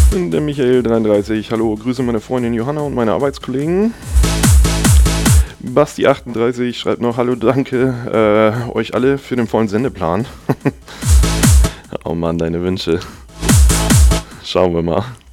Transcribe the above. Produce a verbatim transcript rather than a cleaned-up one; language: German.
bin der Michael dreiunddreißig. Hallo, grüße meine Freundin Johanna und meine Arbeitskollegen. Basti achtunddreißig schreibt noch: Hallo, danke äh, euch alle für den vollen Sendeplan. Oh Mann, deine Wünsche. Schauen wir mal.